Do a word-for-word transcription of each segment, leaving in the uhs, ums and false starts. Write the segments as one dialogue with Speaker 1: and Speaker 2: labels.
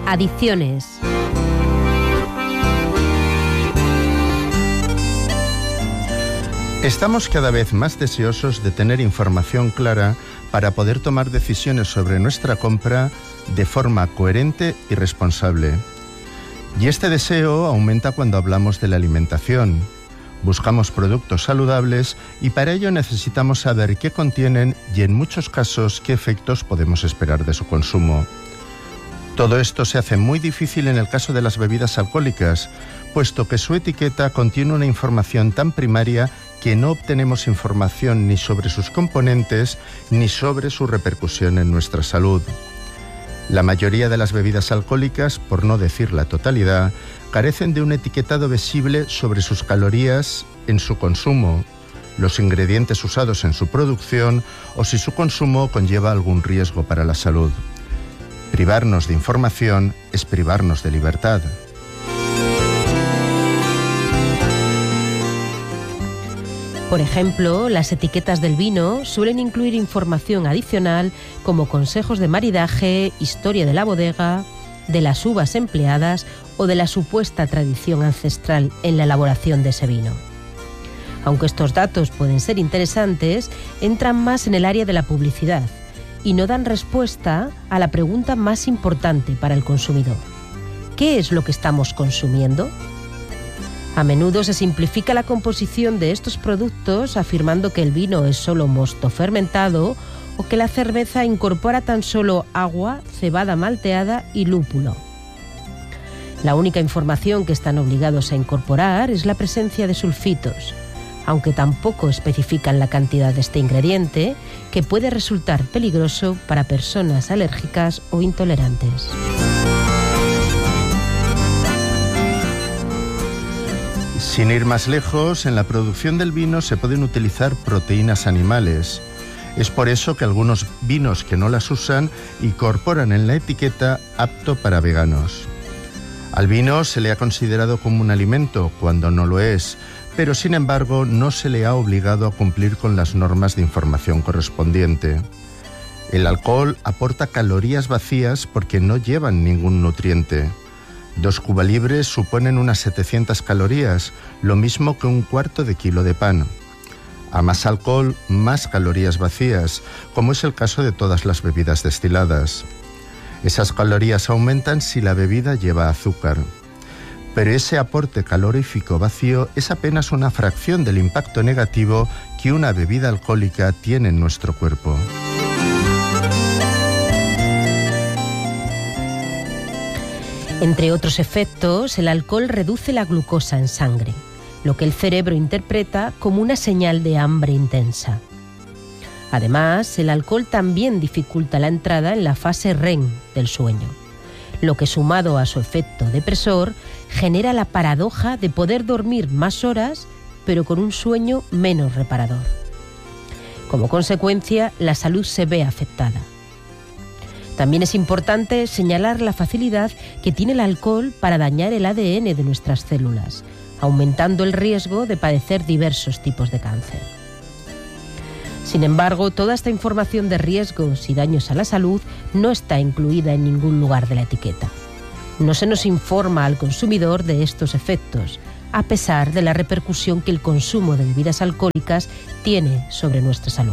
Speaker 1: Adicciones.
Speaker 2: Estamos cada vez más deseosos de tener información clara para poder tomar decisiones sobre nuestra compra de forma coherente y responsable. Y este deseo aumenta cuando hablamos de la alimentación. Buscamos productos saludables y para ello necesitamos saber qué contienen y en muchos casos qué efectos podemos esperar de su consumo. Todo esto se hace muy difícil en el caso de las bebidas alcohólicas, puesto que su etiqueta contiene una información tan primaria que no obtenemos información ni sobre sus componentes ni sobre su repercusión en nuestra salud. La mayoría de las bebidas alcohólicas, por no decir la totalidad, carecen de un etiquetado visible sobre sus calorías en su consumo, los ingredientes usados en su producción o si su consumo conlleva algún riesgo para la salud. Privarnos de información es privarnos de libertad.
Speaker 1: Por ejemplo, las etiquetas del vino suelen incluir información adicional como consejos de maridaje, historia de la bodega, de las uvas empleadas o de la supuesta tradición ancestral en la elaboración de ese vino. Aunque estos datos pueden ser interesantes, entran más en el área de la publicidad y no dan respuesta a la pregunta más importante para el consumidor. ¿Qué es lo que estamos consumiendo? A menudo se simplifica la composición de estos productos afirmando que el vino es solo mosto fermentado o que la cerveza incorpora tan solo agua, cebada malteada y lúpulo. La única información que están obligados a incorporar es la presencia de sulfitos, aunque tampoco especifican la cantidad de este ingrediente, que puede resultar peligroso para personas alérgicas o intolerantes.
Speaker 2: Sin ir más lejos, en la producción del vino se pueden utilizar proteínas animales. Es por eso que algunos vinos que no las usan incorporan en la etiqueta apto para veganos. Al vino se le ha considerado como un alimento cuando no lo es, pero sin embargo no se le ha obligado a cumplir con las normas de información correspondiente. El alcohol aporta calorías vacías porque no llevan ningún nutriente. Dos cubalibres suponen unas setecientas calorías, lo mismo que un cuarto de kilo de pan. A más alcohol, más calorías vacías, como es el caso de todas las bebidas destiladas. Esas calorías aumentan si la bebida lleva azúcar. Pero ese aporte calorífico vacío es apenas una fracción del impacto negativo que una bebida alcohólica tiene en nuestro cuerpo.
Speaker 1: Entre otros efectos, el alcohol reduce la glucosa en sangre, lo que el cerebro interpreta como una señal de hambre intensa. Además, el alcohol también dificulta la entrada en la fase R E M del sueño, lo que sumado a su efecto depresor genera la paradoja de poder dormir más horas, pero con un sueño menos reparador. Como consecuencia, la salud se ve afectada. También es importante señalar la facilidad que tiene el alcohol para dañar el A D N de nuestras células, aumentando el riesgo de padecer diversos tipos de cáncer. Sin embargo, toda esta información de riesgos y daños a la salud no está incluida en ningún lugar de la etiqueta. No se nos informa al consumidor de estos efectos, a pesar de la repercusión que el consumo de bebidas alcohólicas tiene sobre nuestra salud.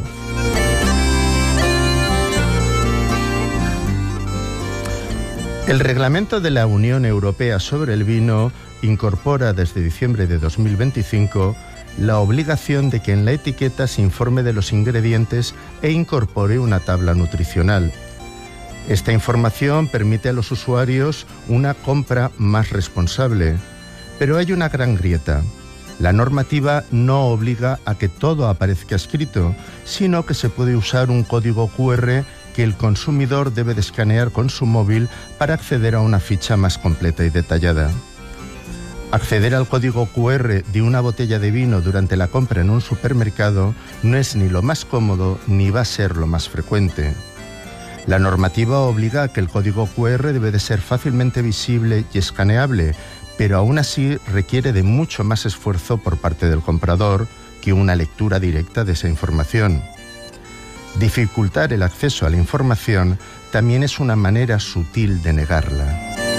Speaker 2: El reglamento de la Unión Europea sobre el vino incorpora desde diciembre de dos mil veinticinco la obligación de que en la etiqueta se informe de los ingredientes e incorpore una tabla nutricional. Esta información permite a los usuarios una compra más responsable, pero hay una gran grieta. La normativa no obliga a que todo aparezca escrito, sino que se puede usar un código cu erre que el consumidor debe de escanear con su móvil para acceder a una ficha más completa y detallada. Acceder al código cu erre de una botella de vino durante la compra en un supermercado no es ni lo más cómodo ni va a ser lo más frecuente. La normativa obliga a que el código cu erre debe de ser fácilmente visible y escaneable, pero aún así requiere de mucho más esfuerzo por parte del comprador que una lectura directa de esa información. Dificultar el acceso a la información también es una manera sutil de negarla.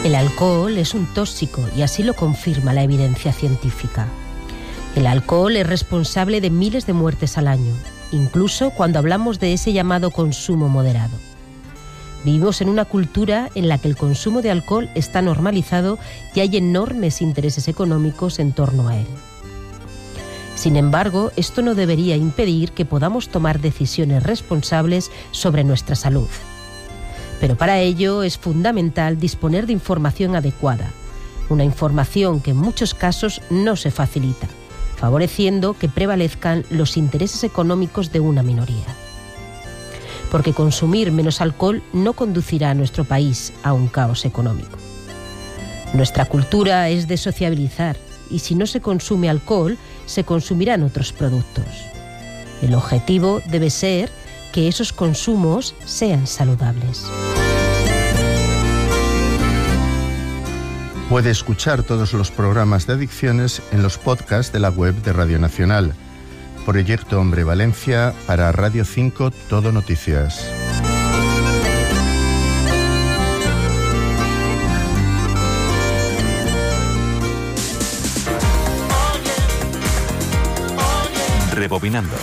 Speaker 1: El alcohol es un tóxico y así lo confirma la evidencia científica. El alcohol es responsable de miles de muertes al año, incluso cuando hablamos de ese llamado consumo moderado. Vivimos en una cultura en la que el consumo de alcohol está normalizado y hay enormes intereses económicos en torno a él. Sin embargo, esto no debería impedir que podamos tomar decisiones responsables sobre nuestra salud. Pero para ello es fundamental disponer de información adecuada, una información que en muchos casos no se facilita, favoreciendo que prevalezcan los intereses económicos de una minoría. Porque consumir menos alcohol no conducirá a nuestro país a un caos económico. Nuestra cultura es de sociabilizar y si no se consume alcohol, se consumirán otros productos. El objetivo debe ser que esos consumos sean saludables.
Speaker 2: Puede escuchar todos los programas de adicciones en los podcasts de la web de Radio Nacional. Proyecto Hombre Valencia para Radio cinco Todo Noticias.
Speaker 3: Rebobinando.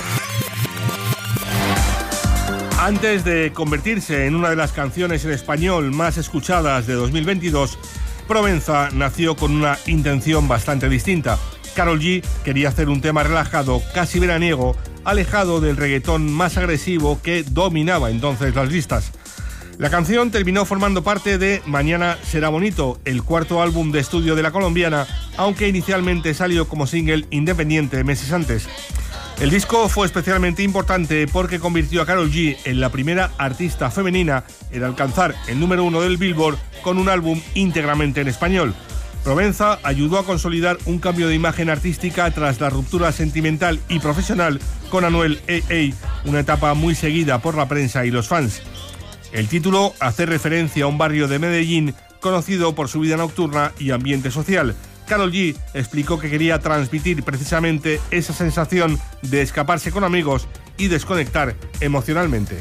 Speaker 4: Antes de convertirse en una de las canciones en español más escuchadas de dos mil veintidós, Provenza nació con una intención bastante distinta. Karol G quería hacer un tema relajado, casi veraniego, alejado del reggaetón más agresivo que dominaba entonces las listas. La canción terminó formando parte de Mañana será bonito, el cuarto álbum de estudio de la colombiana, aunque inicialmente salió como single independiente meses antes. El disco fue especialmente importante porque convirtió a Karol G en la primera artista femenina en alcanzar el número uno del Billboard con un álbum íntegramente en español. Provenza ayudó a consolidar un cambio de imagen artística tras la ruptura sentimental y profesional con Anuel A A, una etapa muy seguida por la prensa y los fans. El título hace referencia a un barrio de Medellín conocido por su vida nocturna y ambiente social. Karol G explicó que quería transmitir precisamente esa sensación de escaparse con amigos y desconectar emocionalmente.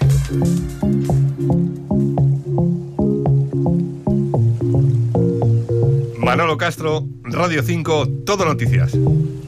Speaker 4: Manolo Castro, Radio cinco, Todo Noticias.